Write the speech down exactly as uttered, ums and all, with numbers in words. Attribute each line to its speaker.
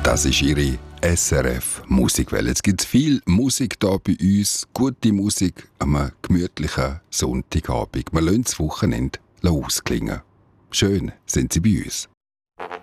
Speaker 1: Das ist Ihre S R F Musikwelle. Es gibt viel Musik hier bei uns, gute Musik am gemütlichen Sonntagabend. Wir lassen das Wochenende ausklingen. Schön sind Sie bei uns.